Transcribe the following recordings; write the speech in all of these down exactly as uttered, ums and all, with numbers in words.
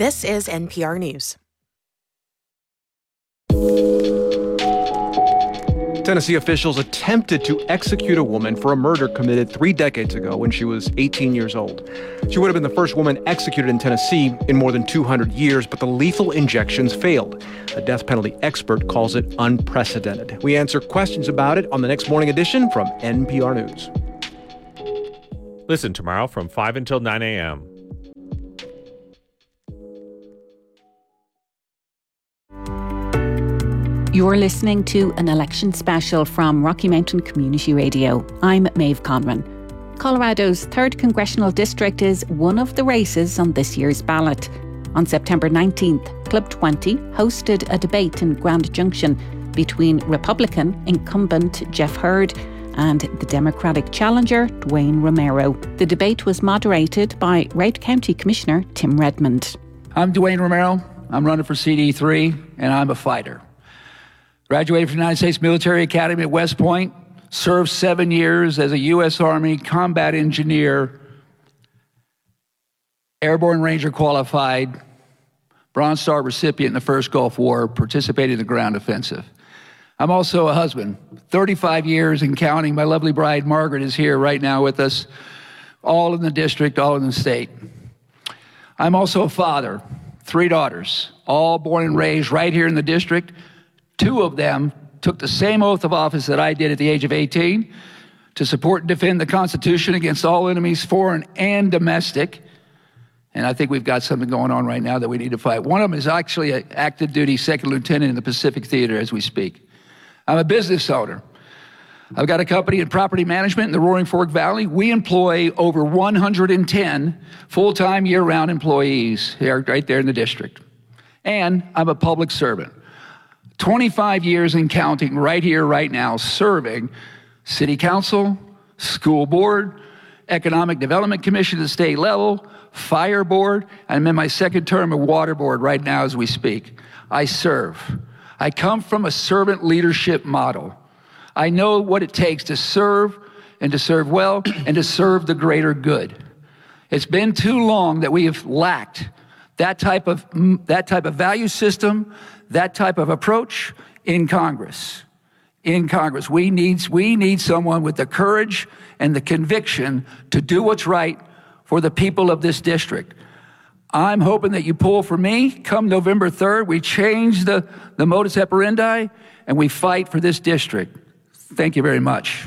This is N P R News. Tennessee officials attempted to execute a woman for a murder committed three decades ago when she was eighteen years old. She would have been the first woman executed in Tennessee in more than two hundred years, but the lethal injections failed. A death penalty expert calls it unprecedented. We answer questions about it on the next morning edition from N P R News. Listen tomorrow from five until nine a.m. You're listening to an election special from Rocky Mountain Community Radio. I'm Maeve Conran. Colorado's third congressional district is one of the races on this year's ballot. On September nineteenth, Club twenty hosted a debate in Grand Junction between Republican incumbent Jeff Hurd and the Democratic challenger Duane Romero. The debate was moderated by Wright County Commissioner Tim Redmond. I'm Duane Romero. I'm running for C D three, and I'm a fighter. Graduated from the United States Military Academy at West Point, served seven years as a U S Army combat engineer, airborne ranger qualified, Bronze Star recipient in the first Gulf War, participated in the ground offensive. I'm also a husband, thirty-five years and counting. My lovely bride, Margaret, is here right now with us, all in the district, all in the state. I'm also a father, three daughters, all born and raised right here in the district. Two of them took the same oath of office that I did at the age of eighteen to support and defend the Constitution against all enemies, foreign and domestic. And I think we've got something going on right now that we need to fight. One of them is actually an active duty second lieutenant in the Pacific Theater as we speak. I'm a business owner. I've got a company in property management in the Roaring Fork Valley. We employ over one hundred ten full-time year-round employees here, right there in the district. And I'm a public servant. twenty-five years and counting right here, right now, serving city council, school board, economic development commission at the state level, fire board, and I'm in my second term of water board right now as we speak. I serve. I come from a servant leadership model. I know what it takes to serve and to serve well and to serve the greater good. It's been too long that we have lacked that type of, that type of value system, that type of approach in Congress. In Congress, we need, we need someone with the courage and the conviction to do what's right for the people of this district. I'm hoping that you pull for me. Come November third, we change the, the modus operandi and we fight for this district. Thank you very much.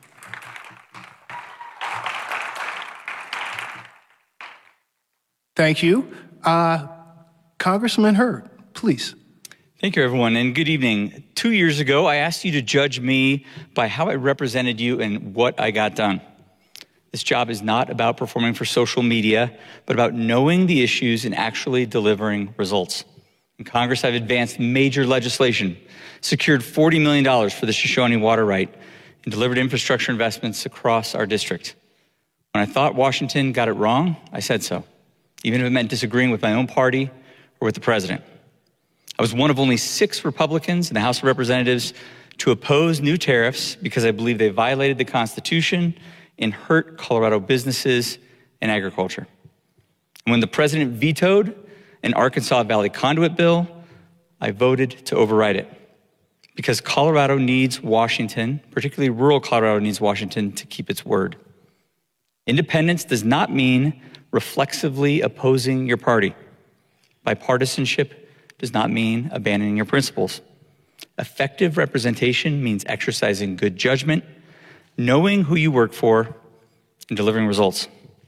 Thank you. Uh, Congressman Hurd, please. Thank you, everyone, and good evening. Two years ago, I asked you to judge me by how I represented you and what I got done. This job is not about performing for social media, but about knowing the issues and actually delivering results. In Congress, I've advanced major legislation, secured forty million dollars for the Shoshone water right, and delivered infrastructure investments across our district. When I thought Washington got it wrong, I said so, even if it meant disagreeing with my own party or with the president. I was one of only six Republicans in the House of Representatives to oppose new tariffs because I believe they violated the Constitution and hurt Colorado businesses and agriculture. And when the president vetoed an Arkansas Valley conduit bill, I voted to override it because Colorado needs Washington, particularly rural Colorado needs Washington to keep its word. Independence does not mean reflexively opposing your party. Bipartisanship does not mean abandoning your principles. Effective representation means exercising good judgment, knowing who you work for, and delivering results.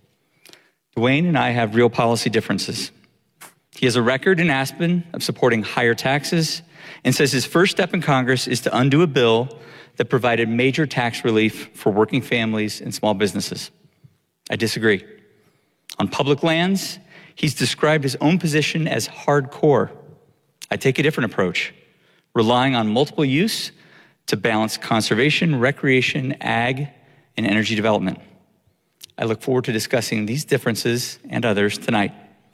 Duane and I have real policy differences. He has a record in Aspen of supporting higher taxes and says his first step in Congress is to undo a bill that provided major tax relief for working families and small businesses. I disagree. On public lands, he's described his own position as hardcore. I take a different approach, relying on multiple use to balance conservation, recreation, ag, and energy development. I look forward to discussing these differences and others tonight.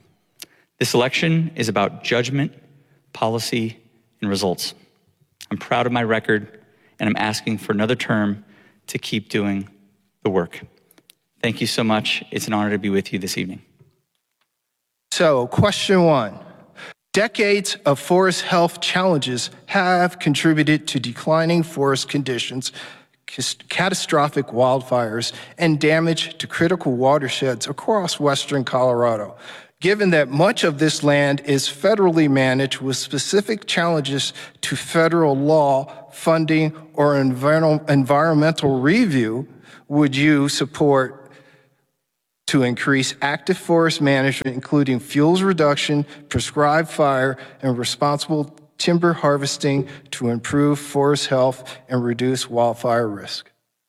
This election is about judgment, policy, and results. I'm proud of my record, and I'm asking for another term to keep doing the work. Thank you so much. It's an honor to be with you this evening. So, question one. Decades of forest health challenges have contributed to declining forest conditions, catastrophic wildfires, and damage to critical watersheds across western Colorado. Given that much of this land is federally managed with specific challenges to federal law, funding, or envir- environmental review, would you support to increase active forest management, including fuels reduction, prescribed fire, and responsible timber harvesting to improve forest health and reduce wildfire risk?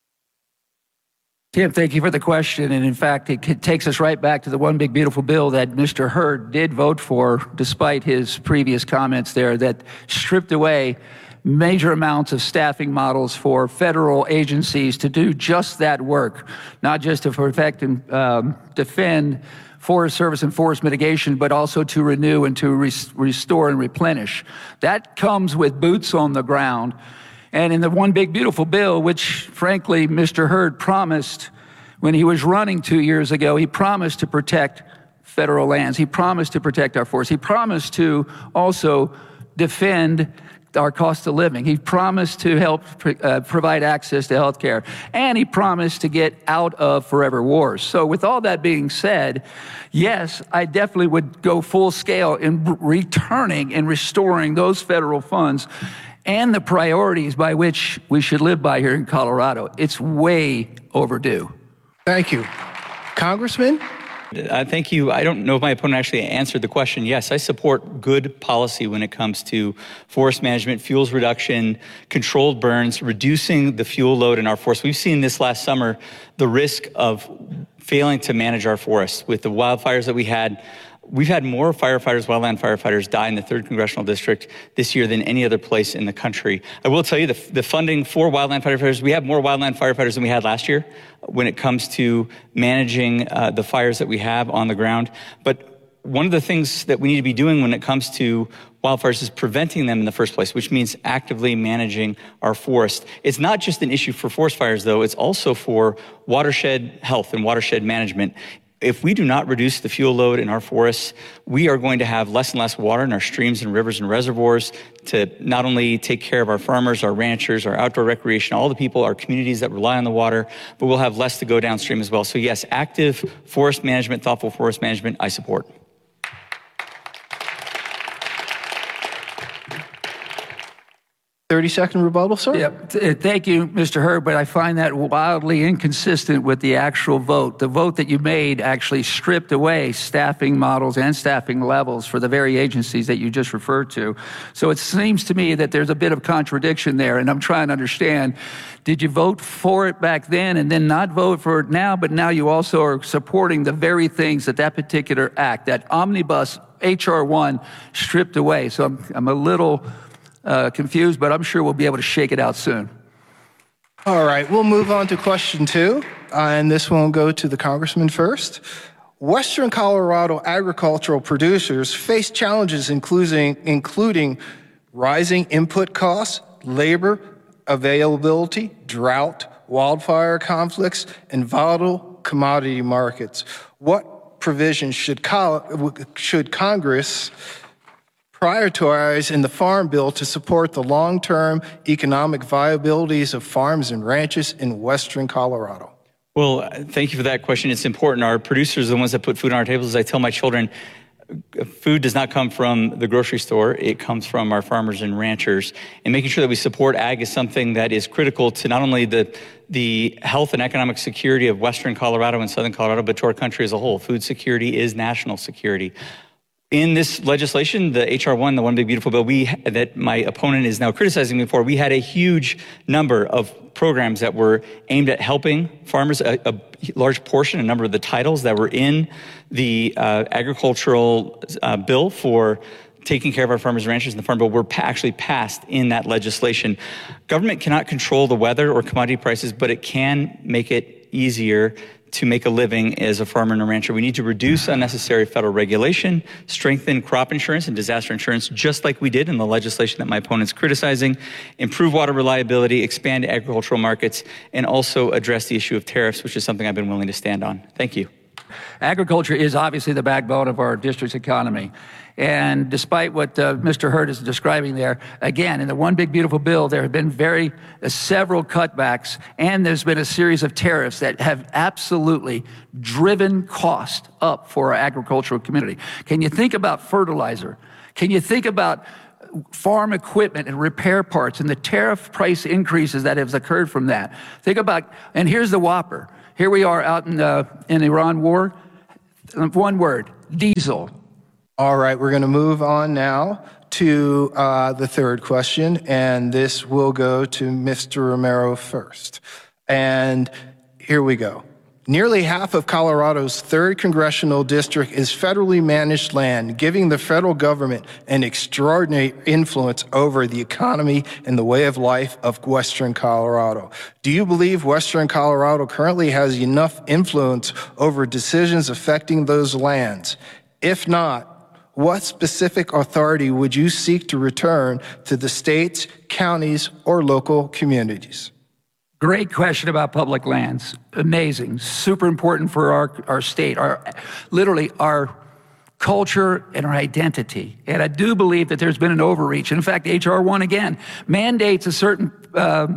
Tim, thank you for the question. And in fact, it takes us right back to the one big beautiful bill that Mister Hurd did vote for, despite his previous comments there, that stripped away major amounts of staffing models for federal agencies to do just that work, not just to protect and um, defend Forest Service and forest mitigation, but also to renew and to res- restore and replenish. That comes with boots on the ground. And in the one big beautiful bill, which frankly Mister Hurd promised when he was running two years ago, he promised to protect federal lands. He promised to protect our forests. He promised to also defend our cost of living. He promised to help uh, provide access to health care. And he promised to get out of forever wars. So with all that being said, yes, I definitely would go full scale in returning and restoring those federal funds and the priorities by which we should live by here in Colorado. It's way overdue. Thank you. Congressman? Uh, thank you. I don't know if my opponent actually answered the question. Yes, I support good policy when it comes to forest management, fuels reduction, controlled burns, reducing the fuel load in our forests. We've seen this last summer the risk of failing to manage our forests with the wildfires that we had. We've had more firefighters, wildland firefighters, die in the third Congressional District this year than any other place in the country. I will tell you the, the funding for wildland firefighters, we have more wildland firefighters than we had last year when it comes to managing uh, the fires that we have on the ground. But one of the things that we need to be doing when it comes to wildfires is preventing them in the first place, which means actively managing our forest. It's not just an issue for forest fires, though. It's also for watershed health and watershed management. If we do not reduce the fuel load in our forests, we are going to have less and less water in our streams and rivers and reservoirs to not only take care of our farmers, our ranchers, our outdoor recreation, all the people, our communities that rely on the water, but we'll have less to go downstream as well. So yes, active forest management, thoughtful forest management, I support. thirty second rebuttal, sir? Yeah, thank you, Mister Hurd, but I find that wildly inconsistent with the actual vote. The vote that you made actually stripped away staffing models and staffing levels for the very agencies that you just referred to. So it seems to me that there's a bit of contradiction there, and I'm trying to understand, did you vote for it back then and then not vote for it now, but now you also are supporting the very things that that particular act, that omnibus H R one, stripped away? So I'm, I'm a little Uh, confused, but I'm sure we'll be able to shake it out soon. All right, we'll move on to question two, uh, and this one will go to the congressman first. Western Colorado agricultural producers face challenges including, including rising input costs, labor availability, drought, wildfire conflicts, and volatile commodity markets. What provisions should, co- should Congress prioritize in the Farm Bill to support the long-term economic viabilities of farms and ranches in Western Colorado? Well, thank you for that question. It's important. Our producers are the ones that put food on our tables. As I tell my children, food does not come from the grocery store. It comes from our farmers and ranchers. And making sure that we support ag is something that is critical to not only the the health and economic security of Western Colorado and Southern Colorado, but to our country as a whole. Food security is national security. In this legislation, the H R one, the One Big Beautiful Bill, we that my opponent is now criticizing me for, we had a huge number of programs that were aimed at helping farmers. A, a large portion, a number of the titles that were in the uh, agricultural uh, bill for taking care of our farmers and ranchers in the Farm Bill were pa- actually passed in that legislation. Government cannot control the weather or commodity prices, but it can make it easier to make a living as a farmer and a rancher. We need to reduce unnecessary federal regulation, strengthen crop insurance and disaster insurance, just like we did in the legislation that my opponent's criticizing, improve water reliability, expand agricultural markets, and also address the issue of tariffs, which is something I've been willing to stand on. Thank you. Agriculture is obviously the backbone of our district's economy. And despite what uh, Mister Hurd is describing there, again, in the One Big Beautiful Bill, there have been very uh, several cutbacks, and there's been a series of tariffs that have absolutely driven cost up for our agricultural community. Can you think about fertilizer? Can you think about farm equipment and repair parts and the tariff price increases that have occurred from that? Think about, and here's the whopper. Here we are out in the in the Iran war. One word, diesel. All right, we're going to move on now to uh, the third question, and this will go to Mister Romero first. And here we go. Nearly half of Colorado's third congressional district is federally managed land, giving the federal government an extraordinary influence over the economy and the way of life of Western Colorado. Do you believe Western Colorado currently has enough influence over decisions affecting those lands? If not, what specific authority would you seek to return to the states, counties, or local communities? Great question about public lands. Amazing. Super important for our, our state, our literally our culture and our identity. And I do believe that there's been an overreach. And in fact, H R one, again, mandates a certain um,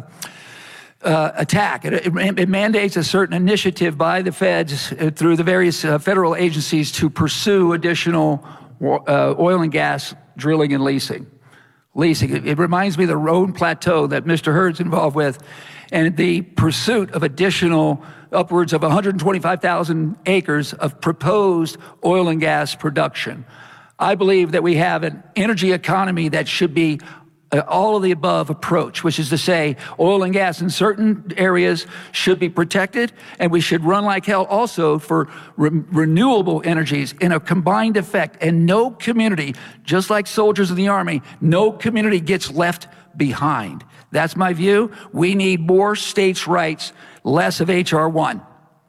uh, attack. It, it, it mandates a certain initiative by the feds uh, through the various uh, federal agencies to pursue additional uh, oil and gas drilling and leasing. Leasing. It, it reminds me of the Roan Plateau that Mister Hurd's involved with, and the pursuit of additional upwards of one hundred twenty-five thousand acres of proposed oil and gas production. I believe that we have an energy economy that should be uh, all of the above approach, which is to say oil and gas in certain areas should be protected, and we should run like hell also for re renewable energies in a combined effect. And no community, just like soldiers in the Army, no community gets left behind. That's my view. We need more states' rights, less of H R one.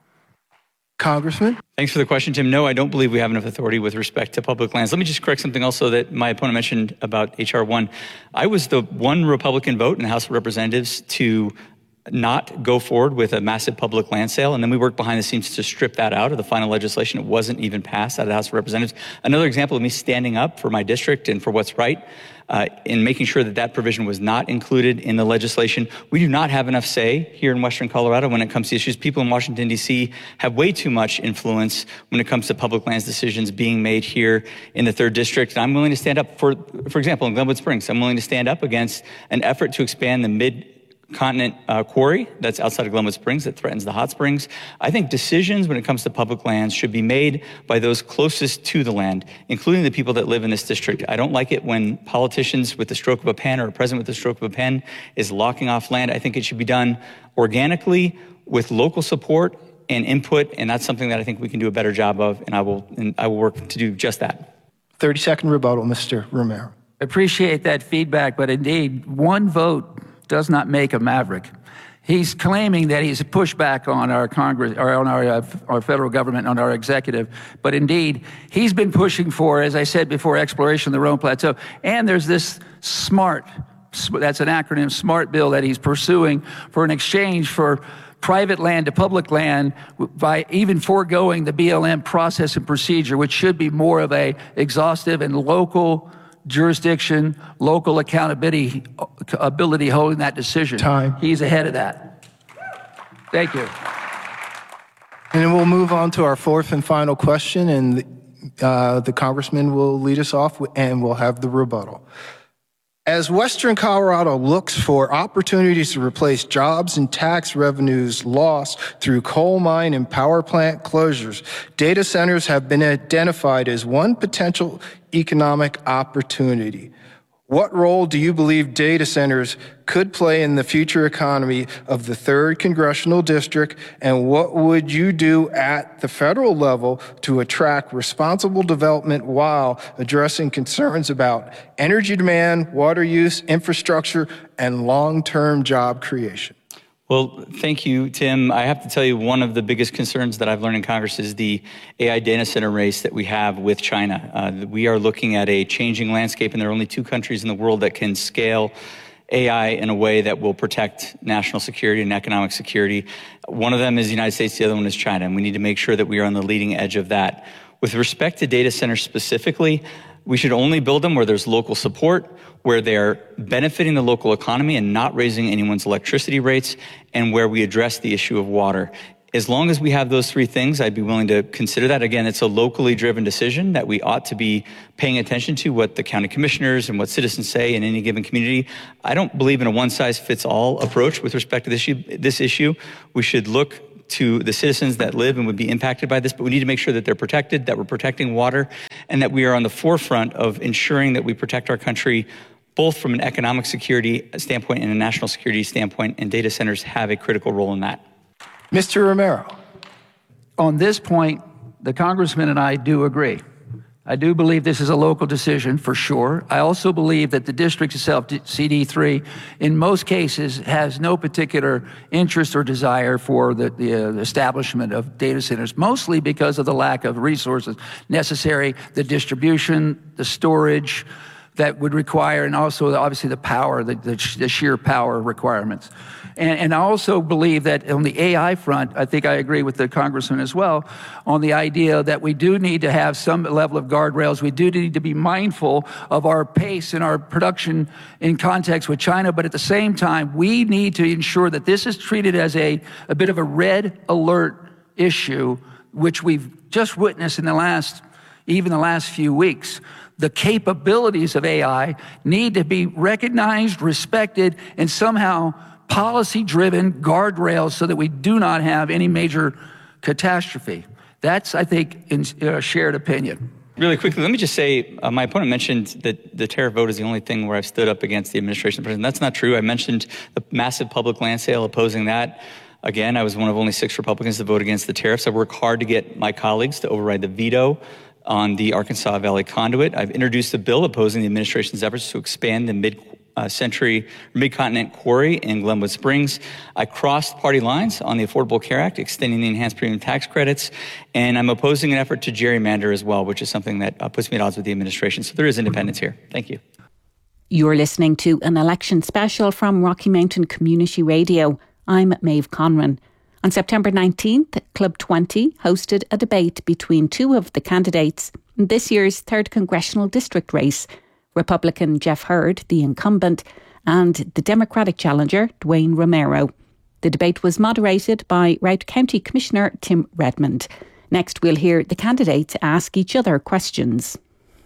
Congressman? Thanks for the question, Tim. No, I don't believe we have enough authority with respect to public lands. Let me just correct something also that my opponent mentioned about H R one. I was the one Republican vote in the House of Representatives to not go forward with a massive public land sale, and then we worked behind the scenes to strip that out of the final legislation. It wasn't even passed out of the House of Representatives. Another example of me standing up for my district and for what's right uh, in making sure that that provision was not included in the legislation. We do not have enough say here in Western Colorado when it comes to issues. People in Washington, D C have way too much influence when it comes to public lands decisions being made here in the third district. And I'm willing to stand up for, for example, in Glenwood Springs, I'm willing to stand up against an effort to expand the mid continent uh, quarry that's outside of Glenwood Springs that threatens the hot springs. I think decisions when it comes to public lands should be made by those closest to the land, including the people that live in this district. I don't like it when politicians with the stroke of a pen or a president with the stroke of a pen is locking off land. I think it should be done organically with local support and input, and that's something that I think we can do a better job of, and I will, and I will work to do just that. thirty second rebuttal, Mister Romero. Appreciate that feedback, but indeed, one vote does not make a maverick. He's claiming that he's pushed back on our Congress, or on our, uh, our federal government, on our executive. But indeed, he's been pushing for, as I said before, exploration of the Roan Plateau. And there's this SMART, that's an acronym, SMART bill that he's pursuing for an exchange for private land to public land by even foregoing the B L M process and procedure, which should be more of a exhaustive and local jurisdiction, local accountability ability holding that decision. Time. He's ahead of that. Thank you. And then we'll move on to our fourth and final question, and uh, the congressman will lead us off, and we'll have the rebuttal. As Western Colorado looks for opportunities to replace jobs and tax revenues lost through coal mine and power plant closures, data centers have been identified as one potential economic opportunity. What role do you believe data centers could play in the future economy of the third congressional district, and what would you do at the federal level to attract responsible development while addressing concerns about energy demand, water use, infrastructure, and long-term job creation? Well, thank you, Tim. I have to tell you, one of the biggest concerns that I've learned in Congress is the A I data center race that we have with China. Uh, we are looking at a changing landscape, and there are only two countries in the world that can scale A I in a way that will protect national security and economic security. One of them is the United States, the other one is China, and we need to make sure that we are on the leading edge of that. With respect to data centers specifically, we should only build them where there's local support, where they're benefiting the local economy and not raising anyone's electricity rates, and where we address the issue of water. As long as we have those three things, I'd be willing to consider that. Again, it's a locally driven decision that we ought to be paying attention to what the county commissioners and what citizens say in any given community. I don't believe in a one-size-fits-all approach with respect to this issue. This issue. We should look to the citizens that live and would be impacted by this, but we need to make sure that they're protected, that we're protecting water, and that we are on the forefront of ensuring that we protect our country both from an economic security standpoint and a national security standpoint, and data centers have a critical role in that. Mister Romero. On this point, the congressman and I do agree. I do believe this is a local decision for sure. I also believe that the district itself, C D three, in most cases has no particular interest or desire for the, the uh, establishment of data centers, mostly because of the lack of resources necessary, the distribution, the storage that would require, and also obviously the power, the, the, the sheer power requirements. And, and I also believe that on the A I front, I think I agree with the congressman as well, on the idea that we do need to have some level of guardrails. We do need to be mindful of our pace and our production in context with China, but at the same time, we need to ensure that this is treated as a, a bit of a red alert issue, which we've just witnessed in the last, even the last few weeks. The capabilities of A I need to be recognized, respected, and somehow policy-driven guardrails so that we do not have any major catastrophe. That's, I think, in uh, shared opinion. Really quickly, let me just say, uh, my opponent mentioned that the tariff vote is the only thing where I've stood up against the administration president. That's not true. I mentioned the massive public land sale, opposing that. Again, I was one of only six Republicans to vote against the tariffs. I worked hard to get my colleagues to override the veto on the Arkansas Valley Conduit. I've introduced a bill opposing the administration's efforts to expand the mid-century, uh, mid-continent quarry in Glenwood Springs. I crossed party lines on the Affordable Care Act, extending the enhanced premium tax credits, and I'm opposing an effort to gerrymander as well, which is something that uh, puts me at odds with the administration. So there is independence here. Thank you. You're listening to an election special from Rocky Mountain Community Radio. I'm Maeve Conran. On September nineteenth, Club twenty hosted a debate between two of the candidates in this year's third congressional district race, Republican Jeff Hurd, the incumbent, and the Democratic challenger, Dwayne Romero. The debate was moderated by Routt County Commissioner Tim Redmond. Next, we'll hear the candidates ask each other questions.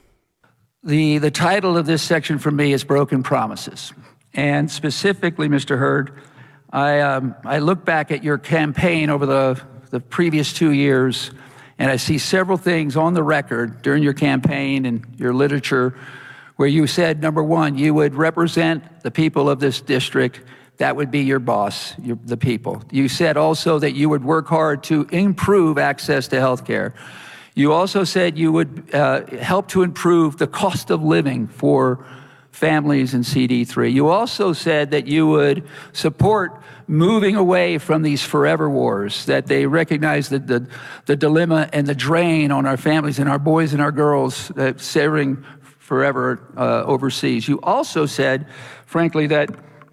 The, the title of this section for me is Broken Promises. And specifically, Mister Hurd, I, um, I look back at your campaign over the, the previous two years, and I see several things on the record during your campaign and your literature where you said, number one, you would represent the people of this district. That would be your boss, your, the people. You said also that you would work hard to improve access to health care. You also said you would uh, help to improve the cost of living for families in C D three. You also said that you would support moving away from these forever wars, that they recognize the, the, the dilemma and the drain on our families and our boys and our girls uh, serving forever uh, overseas. You also said, frankly, that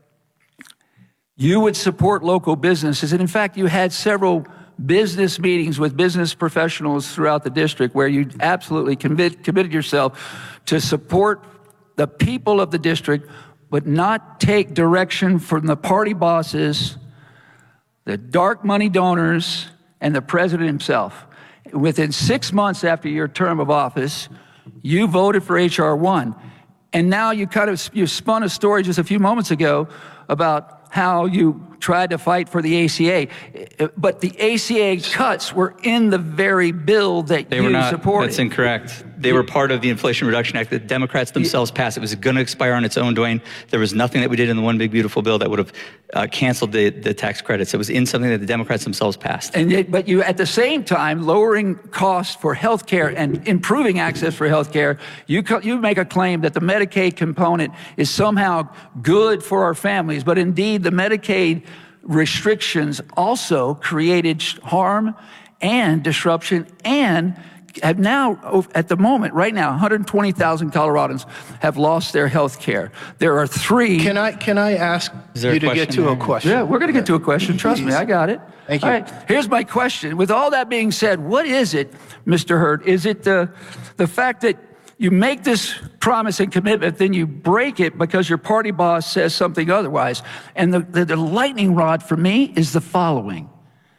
you would support local businesses. And in fact, you had several business meetings with business professionals throughout the district where you absolutely commit, committed yourself to support the people of the district, but not take direction from the party bosses, the dark money donors, and the president himself. Within six months after your term of office, you voted for H R one. And now you kind of you spun a story just a few moments ago about how you tried to fight for the A C A. But the A C A cuts were in the very bill that they you were not, supported. That's incorrect. They were part of the Inflation Reduction Act that the Democrats themselves passed. It was going to expire on its own, Dwayne. There was nothing that we did in the One Big Beautiful Bill that would have uh, canceled the, the tax credits. It was in something that the Democrats themselves passed. And yet, but you, at the same time, lowering costs for health care and improving access for health care, you, co- you make a claim that the Medicaid component is somehow good for our families. But indeed, the Medicaid restrictions also created harm and disruption and have now, at the moment, right now, one hundred twenty thousand Coloradans have lost their health care. There are three. Can I, can I ask you to get to there? a question? Yeah, we're going to get to a question. Trust Please. me, I got it. Thank you. All right, here's my question. With all that being said, what is it, Mister Hurt? Is it the, the fact that you make this promise and commitment, then you break it because your party boss says something otherwise? And the, the, the lightning rod for me is the following.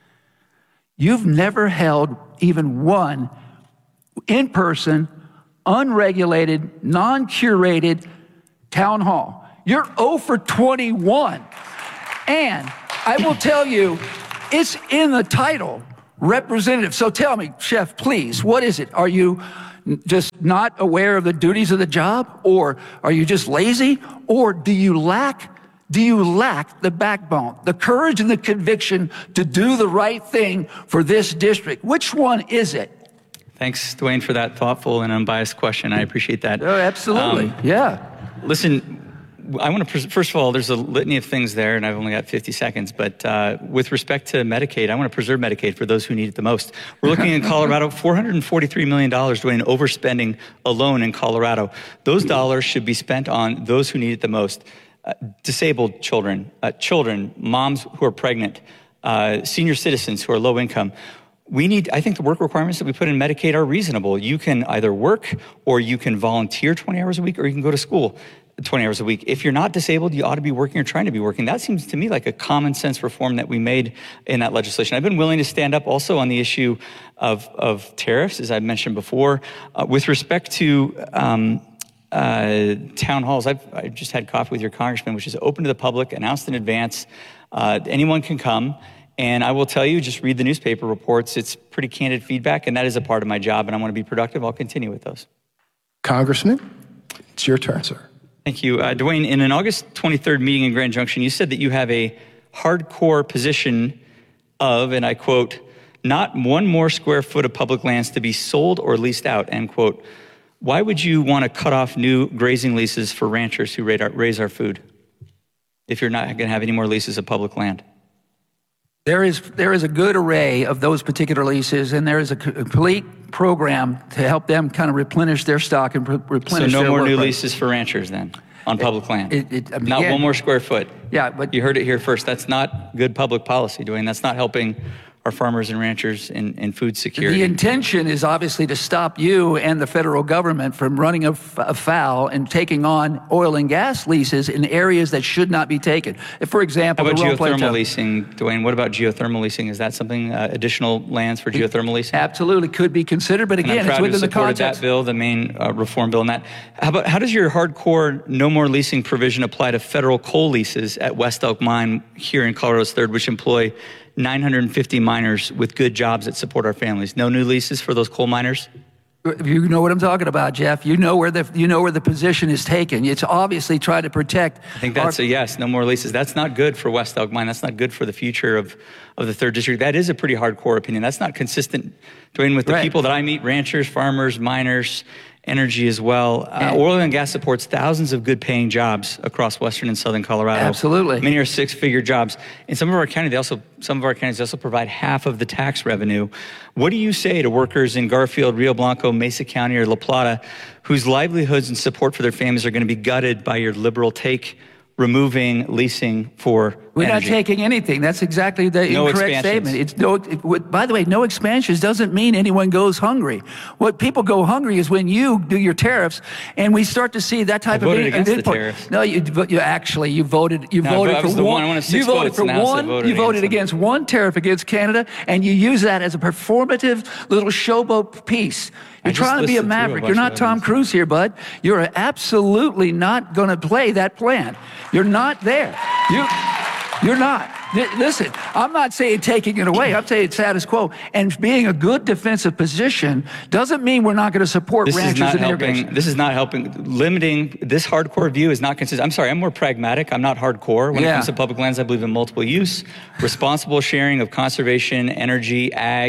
You've never held even one in-person, unregulated, non-curated town hall. You're zero for twenty-one. And I will tell you, it's in the title, representative. So tell me, Chef, please, what is it? Are you just not aware of the duties of the job? Or are you just lazy? Or do you lack Do you lack the backbone, the courage and the conviction to do the right thing for this district? Which one is it? Thanks, Dwayne, for that thoughtful and unbiased question. I appreciate that. Oh, absolutely. Um, yeah. Listen, I want to, first of all, there's a litany of things there, and I've only got fifty seconds. But uh, with respect to Medicaid, I want to preserve Medicaid for those who need it the most. We're looking in Colorado, four hundred forty-three million dollars doing overspending alone in Colorado. Those dollars should be spent on those who need it the most. Uh, disabled children, uh, children, moms who are pregnant, uh, senior citizens who are low income. We need, I think the work requirements that we put in Medicaid are reasonable. You can either work or you can volunteer twenty hours a week or you can go to school twenty hours a week. If you're not disabled, you ought to be working or trying to be working. That seems to me like a common sense reform that we made in that legislation. I've been willing to stand up also on the issue of, of tariffs, as I mentioned before. Uh, with respect to um, uh, town halls, I've, I've just had coffee with your congressman, which is open to the public, announced in advance. Uh, anyone can come. And I will tell you, just read the newspaper reports. It's pretty candid feedback, and that is a part of my job, and I want to be productive. I'll continue with those. Congressman, it's your turn, sir. Thank you. Uh, Dwayne, in an August twenty-third meeting in Grand Junction, you said that you have a hardcore position of, and I quote, not one more square foot of public lands to be sold or leased out, end quote. Why would you want to cut off new grazing leases for ranchers who raise our food if you're not going to have any more leases of public land? There is, there is a good array of those particular leases, and there is a complete program to help them kind of replenish their stock and re replenish So no their more new workload. leases for ranchers then on public it, land? It, it, I mean, not again, one more square foot. Yeah, but you heard it here first. That's not good public policy, Dwayne. That's not helping our farmers and ranchers in, in food security. The intention is obviously to stop you and the federal government from running afoul and taking on oil and gas leases in areas that should not be taken. If, for example, how about the geothermal Plateau, leasing, Dwayne? What about geothermal leasing? Is that something, uh, additional lands for geothermal leasing? Absolutely could be considered, but again, and I'm proud it's within to have the supported context. that bill, the main uh, reform bill. And that. How about how does your hardcore no more leasing provision apply to federal coal leases at West Elk Mine here in Colorado's third, which employ nine hundred fifty miners with good jobs that support our families? No new leases for those coal miners? You know what I'm talking about, Jeff. You know where the you know where the position is taken. It's obviously trying to protect. I think that's our, a yes. No more leases. That's not good for West Elk Mine. That's not good for the future of of the third district. That is a pretty hardcore opinion. That's not consistent, Dwayne, with the right. people that I meet: ranchers, farmers, miners, energy as well. Uh, oil and gas supports thousands of good-paying jobs across western and southern Colorado. Absolutely. Many are six-figure jobs. In some of our counties, they also some of our counties also provide half of the tax revenue. What do you say to workers in Garfield, Rio Blanco, Mesa County, or La Plata, whose livelihoods and support for their families are going to be gutted by your liberal take, removing leasing for We're energy? not taking anything. That's exactly the No incorrect expansions. statement. It's no. It, by the way, no expansions doesn't mean anyone goes hungry. What people go hungry is when you do your tariffs, and we start to see that type I of voted in- against the input. tariffs. No, you, you actually you voted. You No, I voted vo- I for was the one. one- one of six you voted votes, for and now I said one. voted You voted against them. against one tariff against Canada, and you use that as a performative little showboat piece. You're I just trying to be a listed through a maverick. bunch You're of not Tom evidence. Cruise here, bud. You're absolutely not going to play that plan. You're not there. You. You're not. L- listen, I'm not saying taking it away. I'm saying status quo. And being a good defensive position doesn't mean we're not going to support This is ranchers not and helping. irrigation. This is not helping. Limiting this hardcore view is not consistent. I'm sorry. I'm more pragmatic. I'm not hardcore when Yeah. it comes to public lands. I believe in multiple use, responsible sharing of conservation, energy, ag,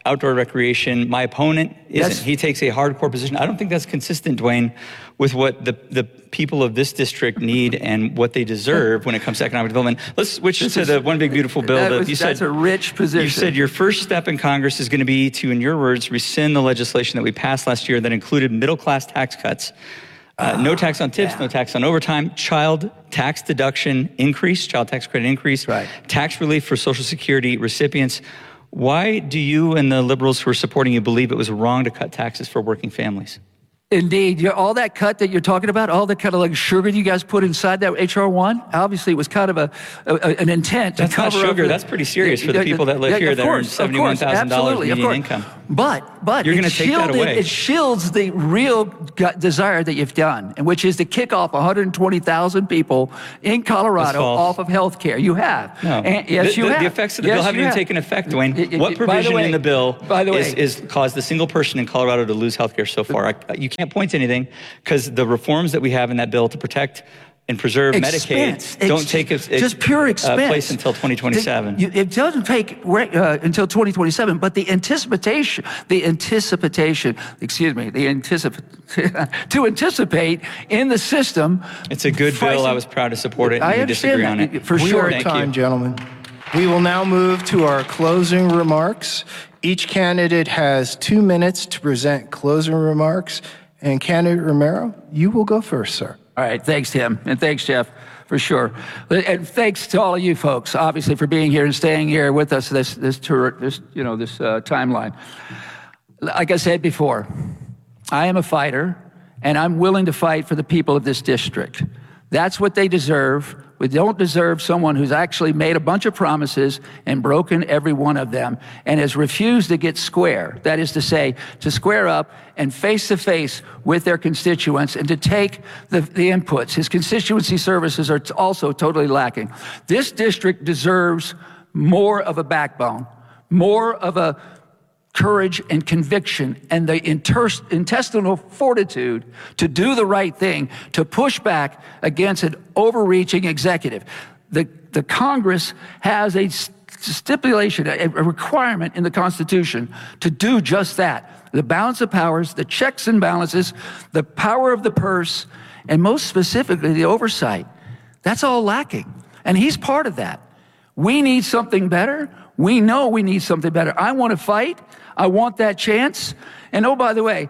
outdoor recreation. My opponent isn't. That's, he takes a hardcore position. I don't think that's consistent, Dwayne, with what the, the people of this district need and what they deserve when it comes to economic development. Let's switch this to is, the one big beautiful bill. That that was, you that's said, a rich position. You said your first step in Congress is going to be to, in your words, rescind the legislation that we passed last year that included middle-class tax cuts. Uh, no tax on tips, yeah. no tax on overtime, child tax deduction increase, child tax credit increase, right. tax relief for Social Security recipients. Why do you and the liberals who are supporting you believe it was wrong to cut taxes for working families? Indeed. You're, all that cut that you're talking about, all the kind of like sugar you guys put inside that H R one, obviously it was kind of a, a an intent That's to cover not sugar. up the, That's pretty serious for the people that live yeah, here that course, earn seventy-one thousand dollars median income. But, but You're it, gonna take that shielded, away. it shields the real gut desire that you've done, and which is to kick off one hundred twenty thousand people in Colorado off of health care. You have. No. And, yes, the, you the, have. The effects of the yes, bill haven't even have. taken effect, Dwayne. It, it, what it, provision way, in the bill by the way, is, is caused a single person in Colorado to lose health care so far? I, you can't point to anything because the reforms that we have in that bill to protect and preserve expense. Medicaid don't Ex- take a, just pure expense. Uh, place until twenty twenty-seven. The, you, it doesn't take uh, until twenty twenty-seven, but the anticipation, the anticipation, excuse me, the anticip to anticipate in the system. It's a good bill. I was proud to support it. And I we understand disagree on that, it. for we sure. are at time, gentlemen. We will now move to our closing remarks. Each candidate has two minutes to present closing remarks. And candidate Romero, you will go first, sir. All right, thanks, Tim, and thanks, Jeff, for sure. And thanks to all of you folks, obviously, for being here and staying here with us this this tour, this you know this uh, timeline. Like I said before, I am a fighter, and I'm willing to fight for the people of this district. That's what they deserve. We don't deserve someone who's actually made a bunch of promises and broken every one of them and has refused to get square. That is to say, to square up and face to face with their constituents and to take the, the inputs. His constituency services are also totally lacking. This district deserves more of a backbone, more of a courage and conviction and the inter intestinal fortitude to do the right thing, to push back against an overreaching executive. The, the Congress has a stipulation, a, a requirement in the Constitution to do just that. The balance of powers, the checks and balances, the power of the purse, and most specifically, the oversight. That's all lacking. And he's part of that. We need something better. We know we need something better. I want to fight. I want that chance. And oh, by the way,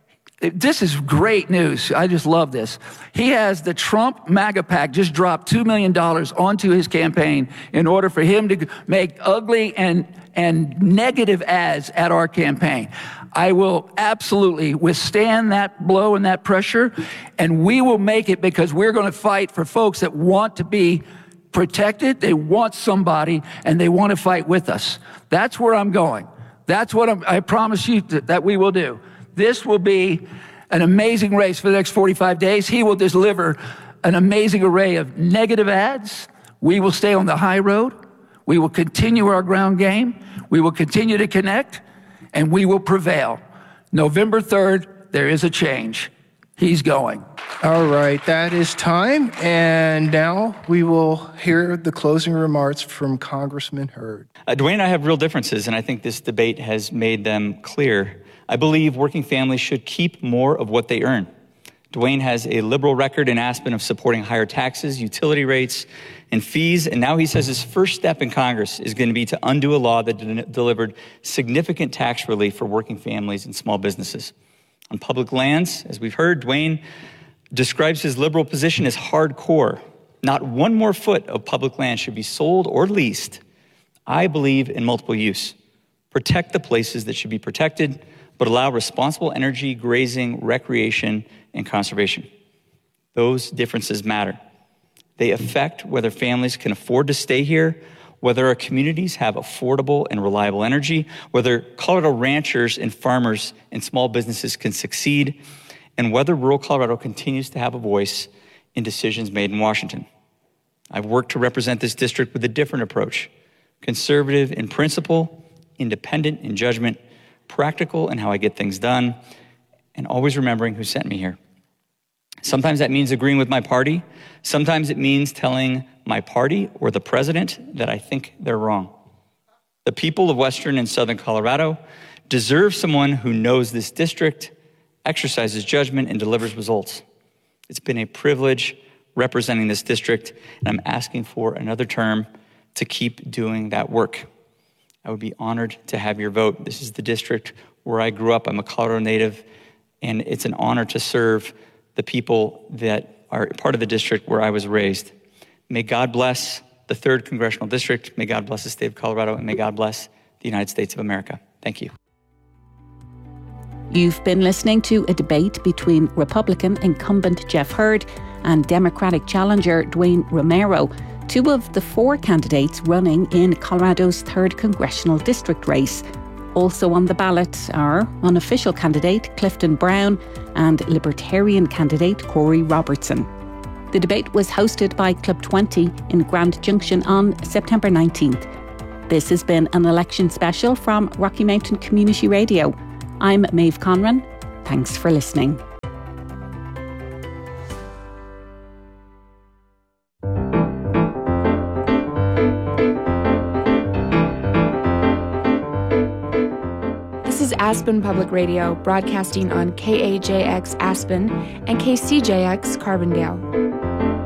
this is great news. I just love this. He has the Trump MAGA PAC just dropped two million dollars onto his campaign in order for him to make ugly and, and negative ads at our campaign. I will absolutely withstand that blow and that pressure, and we will make it because we're going to fight for folks that want to be protected, they want somebody, and they want to fight with us. That's where I'm going. That's what I'm, I promise you that, that we will do. This will be an amazing race for the next forty-five days. He will deliver an amazing array of negative ads. We will stay on the high road. We will continue our ground game. We will continue to connect, and we will prevail. November third, there is a change. He's going. All right, that is time. And now we will hear the closing remarks from Congressman Hurd. Uh, Dwayne and I have real differences, and I think this debate has made them clear. I believe working families should keep more of what they earn. Dwayne has a liberal record in Aspen of supporting higher taxes, utility rates, and fees, and now he says his first step in Congress is going to be to undo a law that de- delivered significant tax relief for working families and small businesses. On public lands, as we've heard, Dwayne describes his liberal position as hardcore. Not one more foot of public land should be sold or leased. I believe in multiple use. Protect the places that should be protected, but allow responsible energy, grazing, recreation, and conservation. Those differences matter. They affect whether families can afford to stay here, whether our communities have affordable and reliable energy, whether Colorado ranchers and farmers and small businesses can succeed, and whether rural Colorado continues to have a voice in decisions made in Washington. I've worked to represent this district with a different approach, conservative in principle, independent in judgment, practical in how I get things done, and always remembering who sent me here. Sometimes that means agreeing with my party. Sometimes it means telling my party or the president that I think they're wrong. The people of Western and Southern Colorado deserve someone who knows this district, exercises judgment, and delivers results. It's been a privilege representing this district, and I'm asking for another term to keep doing that work. I would be honored to have your vote. This is the district where I grew up. I'm a Colorado native, and it's an honor to serve the people that are part of the district where I was raised. May God bless the third Congressional District. May God bless the state of Colorado, and may God bless the United States of America. Thank you. You've been listening to a debate between Republican incumbent Jeff Hurd and Democratic challenger Dwayne Romero, two of the four candidates running in Colorado's third Congressional District race. Also on the ballot are unofficial candidate Clifton Brown and Libertarian candidate Corey Robertson. The debate was hosted by Club twenty in Grand Junction on September nineteenth. This has been an election special from Rocky Mountain Community Radio. I'm Maeve Conran. Thanks for listening. This is Aspen Public Radio, broadcasting on K A J X Aspen and K C J X Carbondale.